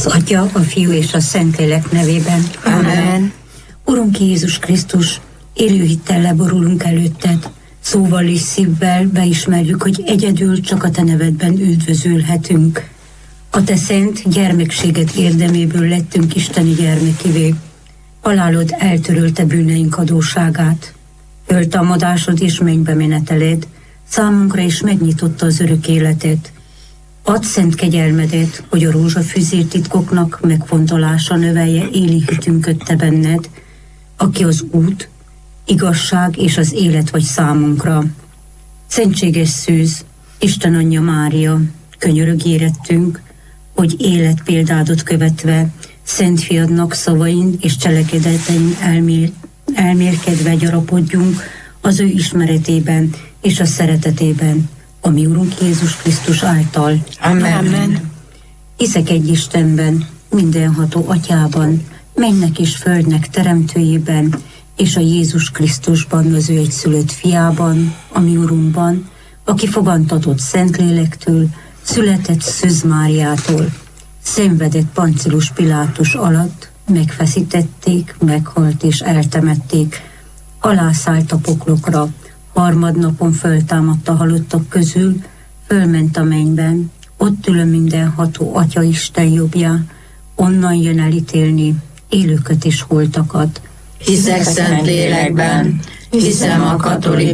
Az Atya, a Fiú és a Szentlélek nevében. Amen. Urunk Jézus Krisztus, élő hittel leborulunk előtted, szóval és szívvel beismerjük, hogy egyedül csak a te nevedben üdvözülhetünk. A te szent gyermekséged érdeméből lettünk isteni gyermekivé. Halálod eltörölte bűneink adósságát. Föltámadásod és mennybe meneteled számunkra is megnyitotta az örök életet. Add szent kegyelmedet, hogy a rózsafüzér titkoknak megfontolása növelje éli hitünket te benned, aki az út, igazság és az élet vagy számunkra. Szentséges szűz, Isten anyja Mária, könyörög érettünk, hogy életpéldádat követve, szent fiadnak szavain és cselekedetein elmélkedve gyarapodjunk az ő ismeretében és a szeretetében, a mi Urunk Jézus Krisztus által. Amen. Hiszek egy Istenben, mindenható Atyában, mennek és földnek teremtőjében, és a Jézus Krisztusban, az ő egyszülött fiában, a mi Urunkban, aki fogantatott Szentlélektől, született Szűz Máriától, szenvedett Pancilus Pilátus alatt, megfeszítették, meghalt és eltemették, alászállt a poklokra, harmadnapon föltámadt a halottak közül, fölment a mennyben, ott ül a mindenható Atya Isten jobbján, onnan jön elítélni élőket és holtakat. Hiszek Szentlélekben, hiszem a katolikus